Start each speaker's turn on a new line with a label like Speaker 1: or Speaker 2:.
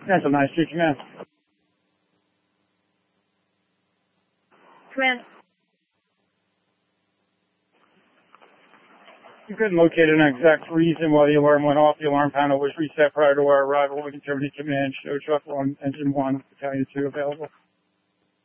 Speaker 1: Central 9 Street Command.
Speaker 2: Command.
Speaker 1: You couldn't locate an exact reason why the alarm went off. The alarm panel was reset prior to our arrival. We can terminate command. Show truck 1, engine 1, battalion 2 available.